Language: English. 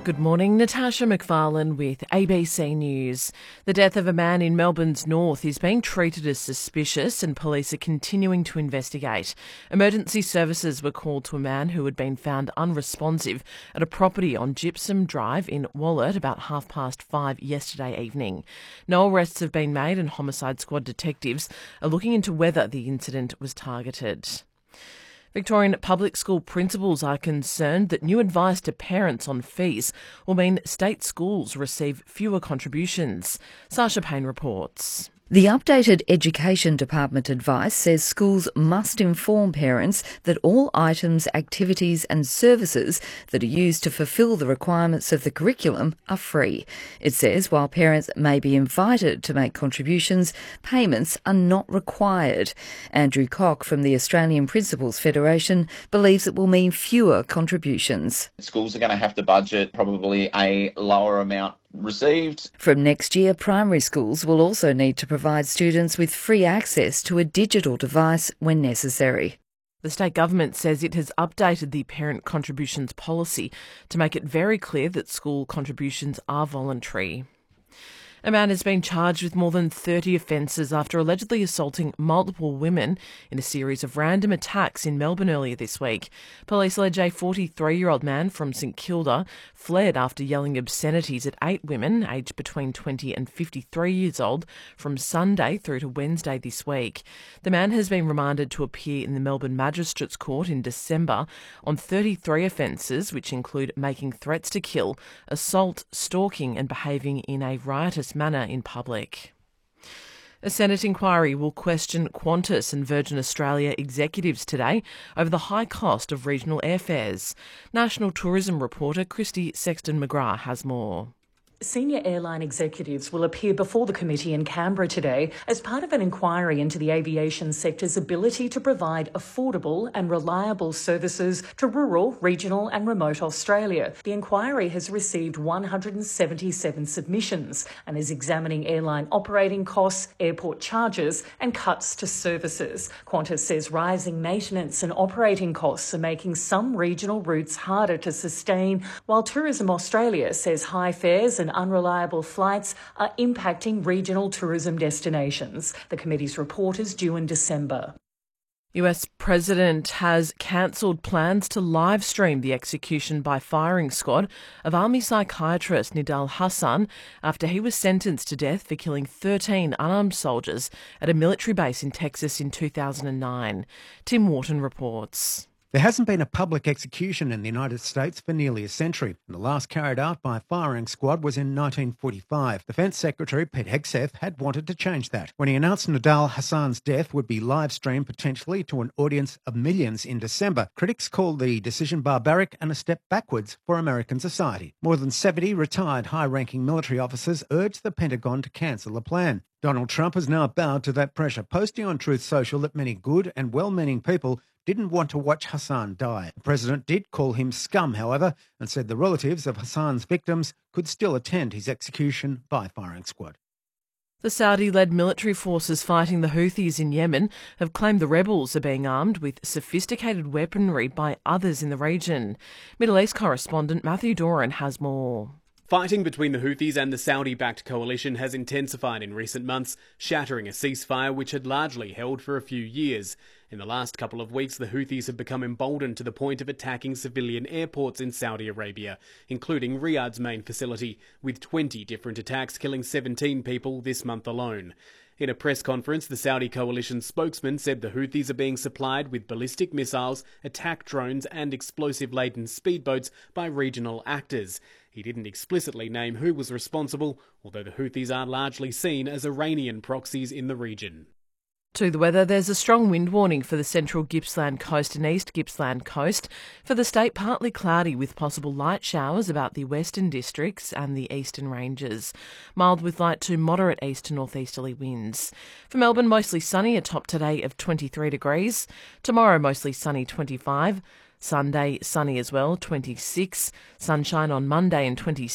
Good morning, Natasha McFarlane with ABC News. The death of a man in Melbourne's north is being treated as suspicious and police are continuing to investigate. Emergency services were called to a man who had been found unresponsive at a property on Gypsum Drive in Wollert about 5:30 yesterday evening. No arrests have been made and Homicide Squad detectives are looking into whether the incident was targeted. Victorian public school principals are concerned that new advice to parents on fees will mean state schools receive fewer contributions. Sasha Payne reports. The updated Education Department advice says schools must inform parents that all items, activities and services that are used to fulfil the requirements of the curriculum are free. It says while parents may be invited to make contributions, payments are not required. Andrew Cock from the Australian Principals Federation believes it will mean fewer contributions. Schools are going to have to budget probably a lower amount received. From next year, primary schools will also need to provide students with free access to a digital device when necessary. The state government says it has updated the parent contributions policy to make it very clear that school contributions are voluntary. A man has been charged with more than 30 offences after allegedly assaulting multiple women in a series of random attacks in Melbourne earlier this week. Police allege a 43-year-old man from St Kilda fled after yelling obscenities at 8 women, aged between 20 and 53 years old, from Sunday through to Wednesday this week. The man has been remanded to appear in the Melbourne Magistrates Court in December on 33 offences, which include making threats to kill, assault, stalking and behaving in a riotous manner in public. A Senate inquiry will question Qantas and Virgin Australia executives today over the high cost of regional airfares. National Tourism reporter Christy Sexton-McGrath has more. Senior airline executives will appear before the committee in Canberra today as part of an inquiry into the aviation sector's ability to provide affordable and reliable services to rural, regional and remote Australia. The inquiry has received 177 submissions and is examining airline operating costs, airport charges and cuts to services. Qantas says rising maintenance and operating costs are making some regional routes harder to sustain, while Tourism Australia says high fares and unreliable flights are impacting regional tourism destinations. The committee's report is due in December. US President has cancelled plans to live stream the execution by firing squad of Army psychiatrist Nidal Hasan after he was sentenced to death for killing 13 unarmed soldiers at a military base in Texas in 2009. Tim Wharton reports. There hasn't been a public execution in the United States for nearly a century. The last carried out by a firing squad was in 1945. Defence Secretary Pete Hegseth had wanted to change that. When he announced Nidal Hasan's death would be live-streamed potentially to an audience of millions in December, critics called the decision barbaric and a step backwards for American society. More than 70 retired high-ranking military officers urged the Pentagon to cancel the plan. Donald Trump has now bowed to that pressure, posting on Truth Social that many good and well-meaning people didn't want to watch Hasan die. The president did call him scum, however, and said the relatives of Hasan's victims could still attend his execution by firing squad. The Saudi-led military forces fighting the Houthis in Yemen have claimed the rebels are being armed with sophisticated weaponry by others in the region. Middle East correspondent Matthew Doran has more. Fighting between the Houthis and the Saudi-backed coalition has intensified in recent months, shattering a ceasefire which had largely held for a few years. In the last couple of weeks, the Houthis have become emboldened to the point of attacking civilian airports in Saudi Arabia, including Riyadh's main facility, with 20 different attacks killing 17 people this month alone. In a press conference, the Saudi coalition spokesman said the Houthis are being supplied with ballistic missiles, attack drones and explosive-laden speedboats by regional actors. He didn't explicitly name who was responsible, although the Houthis are largely seen as Iranian proxies in the region. To the weather, there's a strong wind warning for the central Gippsland coast and east Gippsland coast. For the state, partly cloudy with possible light showers about the western districts and the eastern ranges. Mild with light to moderate east to northeasterly winds. For Melbourne, mostly sunny, a top today of 23 degrees. Tomorrow, mostly sunny, 25. Sunday, sunny as well, 26. Sunshine on Monday and 27.